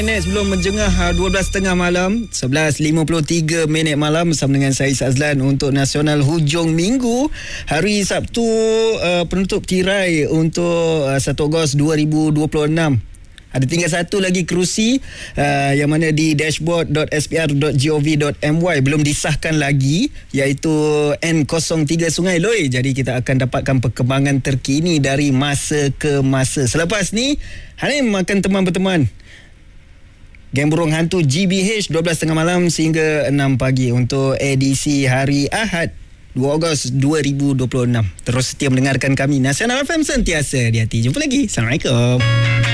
Sebelum menjengah 12.30 malam, 11.53 minit malam bersama dengan saya Azlan untuk Nasional Hujung Minggu hari Sabtu, penutup tirai untuk 1 Ogos 2026. Ada tinggal satu lagi kerusi yang mana di dashboard.spr.gov.my belum disahkan lagi, iaitu N03 Sungai Loi. Jadi kita akan dapatkan perkembangan terkini dari masa ke masa. Selepas ni, Hanim akan teman berteman Geng Burung Hantu GBH 12.30 malam sehingga 6 pagi untuk edisi hari Ahad 2 Ogos 2026. Terus setia mendengarkan kami. Nasional FM, sentiasa di hati. Jumpa lagi. Assalamualaikum.